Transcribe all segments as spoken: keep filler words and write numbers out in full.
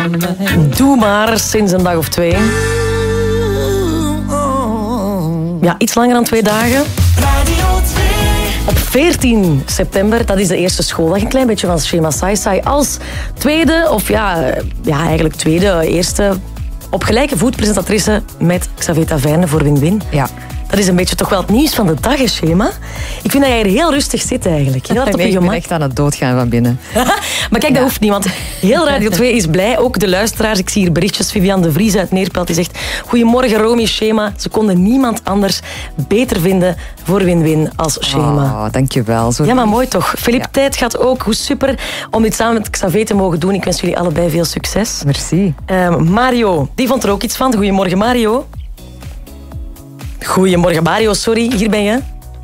Doe maar, sinds een dag of twee. Ja, iets langer dan twee dagen. Op veertien september, dat is de eerste schooldag. Een klein beetje van Shema Sai Sai. Als tweede, of ja, ja eigenlijk tweede, eerste... op gelijke voet presentatrice met Xavier Taverne voor Win-Win. Ja. Dat is een beetje toch wel het nieuws van de dag, hè, Shema? Ik vind dat jij er heel rustig zit eigenlijk. Heel hard op je nee, ik gemak. ben echt aan het doodgaan van binnen. Maar kijk, dat ja. hoeft niet, want heel Radio twee is blij. Ook de luisteraars. Ik zie hier berichtjes. Vivian de Vries uit Neerpelt die zegt... Goedemorgen, Romy, Shema. Ze konden niemand anders beter vinden voor Win-Win als Shema. Oh, dankjewel. Zo ja, maar mooi toch. Filip ja. Tijd gaat ook. Hoe super om dit samen met Xavier te mogen doen. Ik wens jullie allebei veel succes. Merci. Uh, Mario, die vond er ook iets van. Goedemorgen, Mario. Goedemorgen, Mario. Sorry, hier ben je.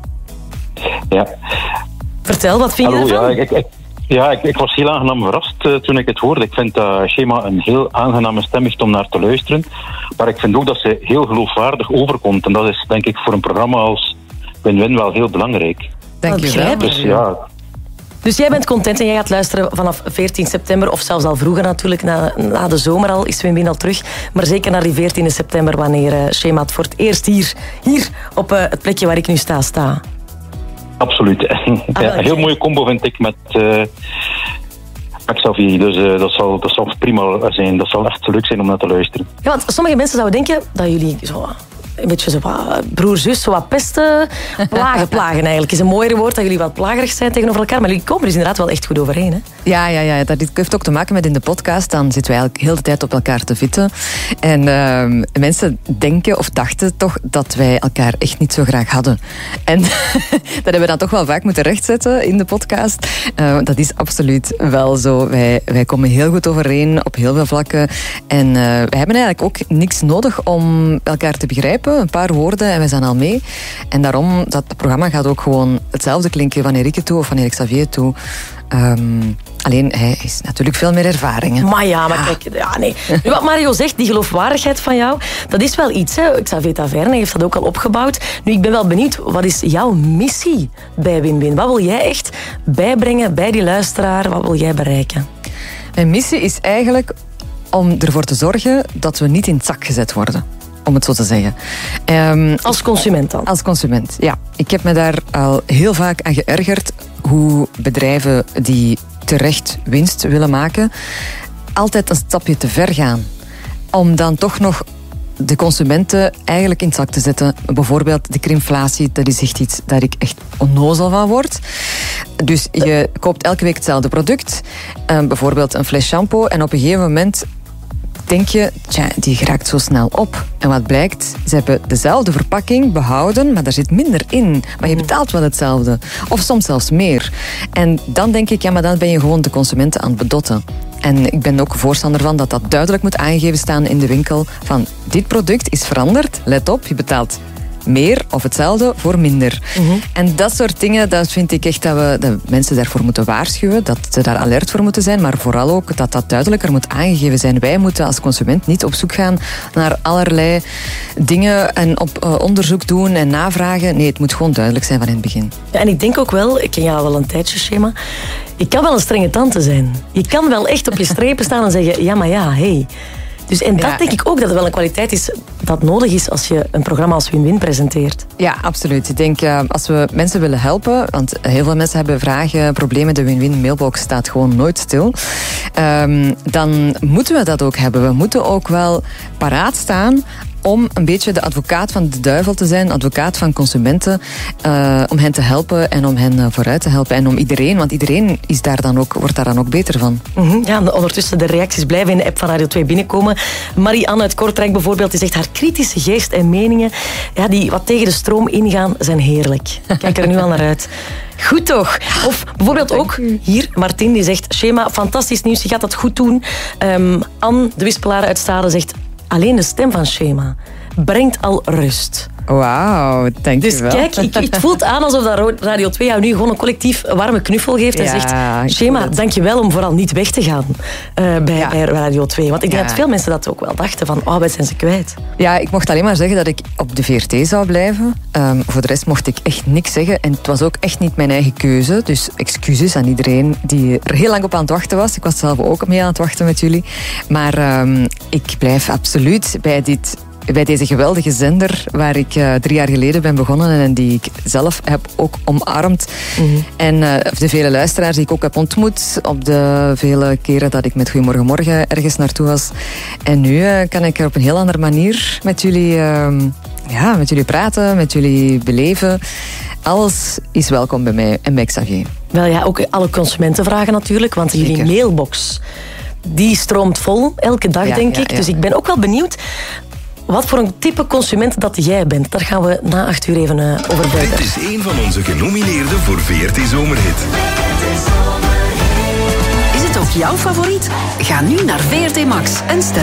Ja. Vertel, wat vind Hallo, je ervan? Ja, ik, ik, ja ik, ik was heel aangenaam verrast uh, toen ik het hoorde. Ik vind dat uh, Shema een heel aangename stem heeft om naar te luisteren. Maar ik vind ook dat ze heel geloofwaardig overkomt. En dat is, denk ik, voor een programma als Win-Win wel heel belangrijk. Dank je wel. Dus ja... Dus jij bent content en jij gaat luisteren vanaf veertien september, of zelfs al vroeger natuurlijk, na, na de zomer al, is Win-Win al terug. Maar zeker naar die veertiende september, wanneer uh, Shema het voor het eerst hier, hier op uh, het plekje waar ik nu sta, sta. Absoluut. Ah, ja, een heel mooie combo vind ik met, uh, met Xavier. Dus uh, dat, zal, dat zal prima zijn. Dat zal echt leuk zijn om naar te luisteren. Ja, want sommige mensen zouden denken dat jullie zo... een beetje zo wat broer-zus, zo wat pesten. Plagen, plagen eigenlijk. Is een mooier woord dat jullie wat plagerig zijn tegenover elkaar. Maar jullie komen er dus inderdaad wel echt goed overheen. Hè? Ja, ja, ja, dat heeft ook te maken met in de podcast. Dan zitten wij eigenlijk heel de tijd op elkaar te vitten. En uh, mensen denken of dachten toch dat wij elkaar echt niet zo graag hadden. En dat hebben we dan toch wel vaak moeten rechtzetten in de podcast. Uh, dat is absoluut wel zo. Wij, wij komen heel goed overeen op heel veel vlakken. En uh, wij hebben eigenlijk ook niks nodig om elkaar te begrijpen. Een paar woorden en wij zijn al mee. En daarom, dat het programma gaat ook gewoon hetzelfde klinken wanneer ik het doe of wanneer ik Xavier het doe. Um, alleen, hij is natuurlijk veel meer ervaring. Maar ja, maar ja. kijk, ja, nee. Nu, wat Mario zegt, die geloofwaardigheid van jou, dat is wel iets. Hè. Xavier Taverne heeft dat ook al opgebouwd. Nu, ik ben wel benieuwd, wat is jouw missie bij Win-Win? Wat wil jij echt bijbrengen bij die luisteraar? Wat wil jij bereiken? Mijn missie is eigenlijk om ervoor te zorgen dat we niet in het zak gezet worden. Om het zo te zeggen. Um, als consument dan? Als consument, ja. Ik heb me daar al heel vaak aan geërgerd hoe bedrijven die terecht winst willen maken, altijd een stapje te ver gaan. Om dan toch nog de consumenten eigenlijk in het zak te zetten. Bijvoorbeeld de krimflatie, dat is echt iets daar ik echt onnozel van word. Dus je koopt elke week hetzelfde product. Um, bijvoorbeeld een fles shampoo. En op een gegeven moment denk je, tja, die geraakt zo snel op. En wat blijkt, ze hebben dezelfde verpakking behouden, maar daar zit minder in. Maar je betaalt wel hetzelfde. Of soms zelfs meer. En dan denk ik, ja, maar dan ben je gewoon de consumenten aan het bedotten. En ik ben ook voorstander van dat dat duidelijk moet aangegeven staan in de winkel. Van, dit product is veranderd, let op, je betaalt meer of hetzelfde voor minder. Mm-hmm. En dat soort dingen, dat vind ik echt dat we dat mensen daarvoor moeten waarschuwen, dat ze daar alert voor moeten zijn, maar vooral ook dat dat duidelijker moet aangegeven zijn. Wij moeten als consument niet op zoek gaan naar allerlei dingen en op uh, onderzoek doen en navragen. Nee, het moet gewoon duidelijk zijn van in het begin. Ja, en ik denk ook wel, ik ken jou wel een tijdje, Shema, je kan wel een strenge tante zijn. Je kan wel echt op je strepen staan en zeggen, ja, maar ja, hey. Dus, en dat ja. denk ik ook dat het wel een kwaliteit is dat nodig is als je een programma als Win-Win presenteert. Ja, absoluut. Ik denk, uh, als we mensen willen helpen, want heel veel mensen hebben vragen, problemen, de Win-Win mailbox staat gewoon nooit stil, um, dan moeten we dat ook hebben. We moeten ook wel paraat staan om een beetje de advocaat van de duivel te zijn, advocaat van consumenten, uh, om hen te helpen en om hen uh, vooruit te helpen. En om iedereen, want iedereen is daar dan ook, wordt daar dan ook beter van. Mm-hmm. Ja, ondertussen de reacties blijven in de app van Radio twee binnenkomen. Marie-Anne uit Kortrijk bijvoorbeeld, die zegt haar kritische geest en meningen, ja, die wat tegen de stroom ingaan, zijn heerlijk. Kijk er nu al naar uit. Goed toch? Of bijvoorbeeld ook hier, Martin, die zegt, Shema, fantastisch nieuws, je gaat dat goed doen. Um, Anne, de wispelaar uit Stade, zegt, alleen de stem van Shema brengt al rust. Wauw, dank Dus je wel. kijk, ik, het voelt aan alsof dat Radio twee jou nu gewoon een collectief warme knuffel geeft en Ja, zegt, ik Shema, voel het. dank je wel om vooral niet weg te gaan uh, bij, Ja. bij Radio twee. Want ik denk Ja. dat veel mensen dat ook wel dachten, van oh, wij zijn ze kwijt. Ja, ik mocht alleen maar zeggen dat ik op de V R T zou blijven. Um, voor de rest mocht ik echt niks zeggen. En het was ook echt niet mijn eigen keuze. Dus excuses aan iedereen die er heel lang op aan het wachten was. Ik was zelf ook mee aan het wachten met jullie. Maar um, ik blijf absoluut bij dit... bij deze geweldige zender waar ik uh, drie jaar geleden ben begonnen en die ik zelf heb ook omarmd. Mm-hmm. En uh, de vele luisteraars die ik ook heb ontmoet op de vele keren dat ik met Goedemorgen Morgen ergens naartoe was. En nu uh, kan ik er op een heel andere manier met jullie, uh, ja, met jullie praten, met jullie beleven. Alles is welkom bij mij en bij Xavier. Wel ja, ook alle consumentenvragen natuurlijk, want jullie Zeker. mailbox die stroomt vol elke dag, Ja, denk ja, ik. ja. Dus ik ben ook wel benieuwd wat voor een type consument dat jij bent. Daar gaan we na acht uur even uh, over verder. Dit is een van onze genomineerden voor V R T Zomerhit. Is het ook jouw favoriet? Ga nu naar V R T Max en stem